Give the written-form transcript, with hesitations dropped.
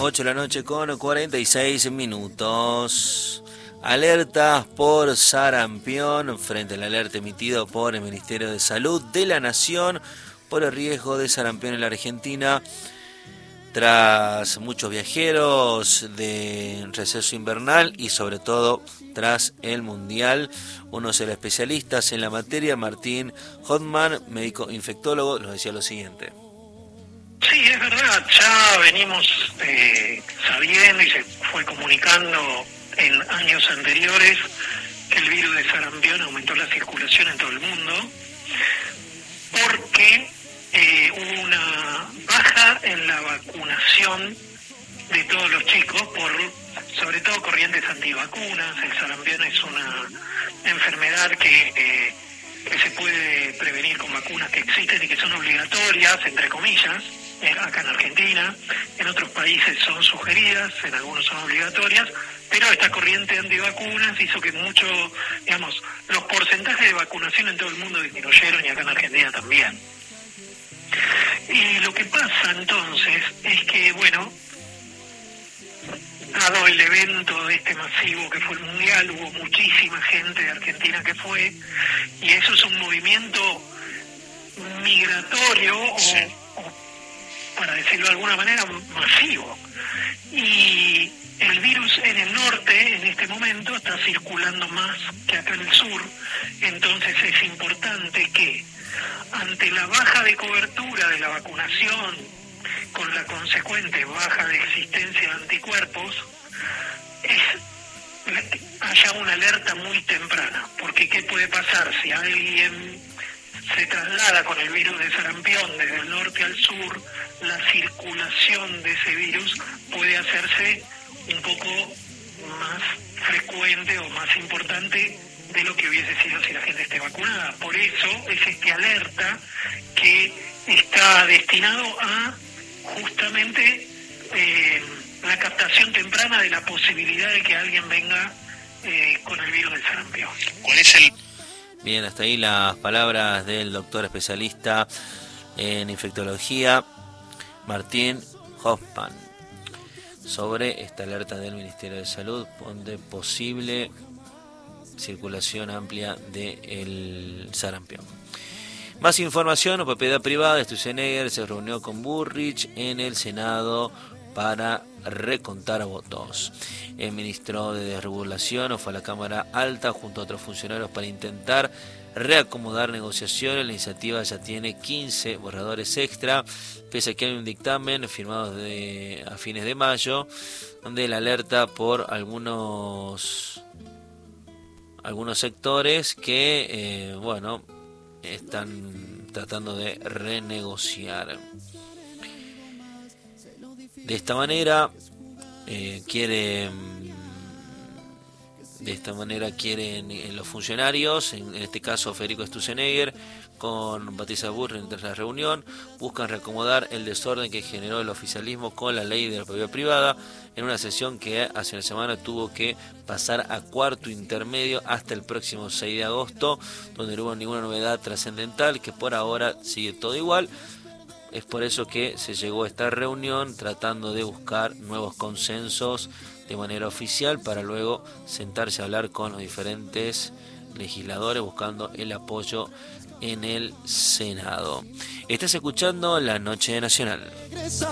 8 de la noche con 46 minutos. Alertas por sarampión frente al alerta emitido por el Ministerio de Salud de la Nación por el riesgo de sarampión en la Argentina. Tras muchos viajeros de receso invernal y sobre todo tras el Mundial, uno de los especialistas en la materia, Martín Hoffman, médico infectólogo, nos decía lo siguiente. Sí, es verdad, ya venimos sabiendo y se fue comunicando en años anteriores que el virus de sarampión aumentó la circulación en todo el mundo porque hubo una baja en la vacunación de todos los chicos por sobre todo corrientes antivacunas. El sarampión es una enfermedad que se puede prevenir con vacunas que existen y que son obligatorias, entre comillas, acá en Argentina. En otros países son sugeridas, en algunos son obligatorias, pero esta corriente antivacunas hizo que los porcentajes de vacunación en todo el mundo disminuyeron y acá en Argentina también. Y lo que pasa entonces es que, dado el evento masivo que fue el Mundial, hubo muchísima gente de Argentina que fue, y eso es un movimiento migratorio, o para decirlo de alguna manera, masivo. Y el virus en el norte, en este momento, está circulando más que acá en el sur, entonces es importante que, ante la baja de cobertura de la vacunación, con la consecuente baja de existencia de anticuerpos, haya una alerta muy temprana, porque ¿qué puede pasar si alguien se traslada con el virus de sarampión desde el norte al sur? La circulación de ese virus puede hacerse un poco más frecuente o más importante de lo que hubiese sido si la gente esté vacunada. Por eso es alerta que está destinado a justamente la captación temprana de la posibilidad de que alguien venga con el virus del sarampión. ¿Cuál es el...? Bien, hasta ahí las palabras del doctor especialista en infectología, Martín Hoffman, sobre esta alerta del Ministerio de Salud de posible circulación amplia del sarampión. Más información, propiedad privada. Sturzenegger se reunió con Burrich en el Senado para recontar votos. El ministro de Desregulación fue a la Cámara Alta junto a otros funcionarios para intentar reacomodar negociaciones. La iniciativa ya tiene 15 borradores extra, pese a que hay un dictamen firmado a fines de mayo, donde la alerta por algunos sectores que están tratando de renegociar. De esta manera quieren los funcionarios, en este caso Federico Sturzenegger con Patricia Bullrich en la reunión, buscan reacomodar el desorden que generó el oficialismo con la ley de la propiedad privada en una sesión que hace una semana tuvo que pasar a cuarto intermedio hasta el próximo 6 de agosto, donde no hubo ninguna novedad trascendental, que por ahora sigue todo igual. Es por eso que se llegó a esta reunión tratando de buscar nuevos consensos de manera oficial para luego sentarse a hablar con los diferentes legisladores buscando el apoyo en el Senado. Estás escuchando La Noche Nacional.